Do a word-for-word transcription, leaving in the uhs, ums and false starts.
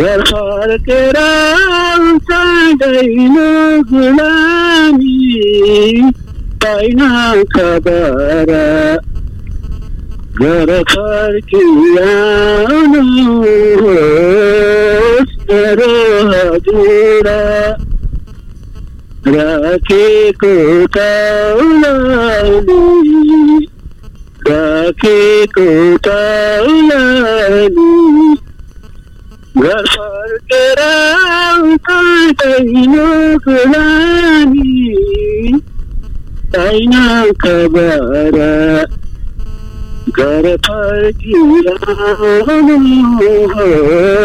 घर फर्केर आउँदैन गुलामी पाइन खबर घर फर्किआउनुहोस् मेरो हजुर राखेको तौलानी राखेको तौलानी घर फर्केर आउँदैन गुलामी पाइन खबर घर फर्किआउनुहोस्